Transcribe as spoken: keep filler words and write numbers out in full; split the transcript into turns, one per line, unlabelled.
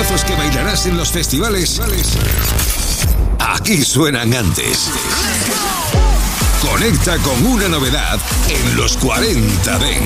temazos que bailarás en los festivales, aquí suenan antes. Conecta con una novedad en los cuarenta Dance.